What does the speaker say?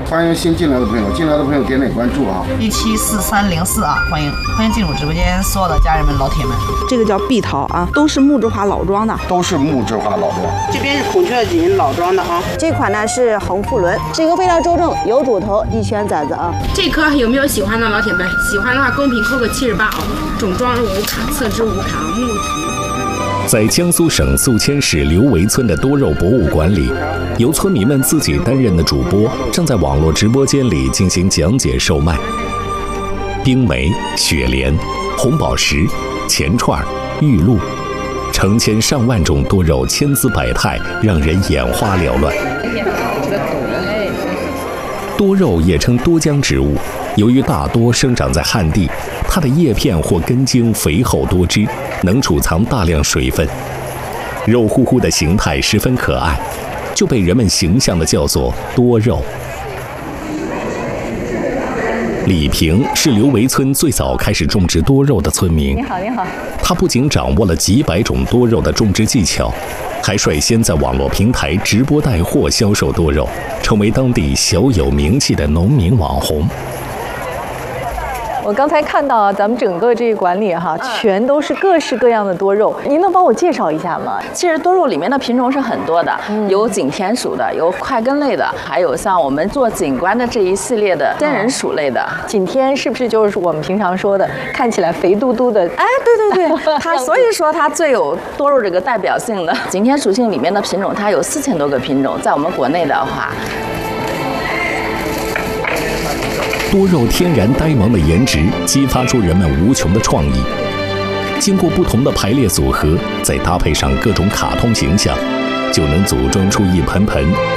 欢迎新进来的朋友，进来的朋友点点关注啊 174304啊，欢迎进入直播间，所有的家人们、老铁们。 这个叫碧桃啊，都是木质化老装的， 都是木质化老装。 这边是孔雀锦老装的啊。 这款呢是恒富伦，这个味道周正，有主头，一圈崽子啊。 这颗有没有喜欢的老铁们？喜欢的话公屏扣个78啊。种装无卡，侧枝无卡，木体。 在江苏省宿迁市刘围村的多肉博物馆里，由村民们自己担任的主播正在网络直播间里进行讲解售卖。冰梅、雪莲、红宝石、钱串、玉露，成千上万种多肉千姿百态，让人眼花缭乱。多肉也称多浆植物，由于大多生长在旱地，它的叶片或根茎肥厚多汁，能储藏大量水分，肉乎乎的形态十分可爱，就被人们形象地叫做多肉。李平是刘围村最早开始种植多肉的村民。 你好，你好。 他不仅掌握了几百种多肉的种植技巧，还率先在网络平台直播带货销售多肉，成为当地小有名气的农民网红。 我刚才看到咱们整个这个馆里哈，全都是各式各样的多肉，您能帮我介绍一下吗？ 其实多肉里面的品种是很多的，有景田属的，有块根类的，还有像我们做景观的这一系列的仙人属类的。 景田是不是就是我们平常说的看起来肥嘟嘟的？ 哎，对对对，它所以说它最有多肉这个代表性的。景田属性里面的品种，它有4000多个品种，在我们国内的话。 多肉天然呆萌的颜值激发出人们无穷的创意，经过不同的排列组合，再搭配上各种卡通形象，就能组装出一盆盆